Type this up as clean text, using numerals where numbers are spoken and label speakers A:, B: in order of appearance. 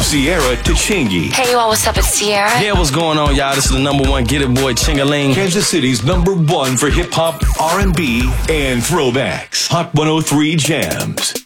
A: Sierra to Chingy.
B: Hey, you all, what's up? It's Sierra.
C: Yeah, what's going on, y'all? This is the number one Get It Boy, Chingaling.
A: Kansas City's #1 for hip hop, R&B, and throwbacks. Hot 103 Jams.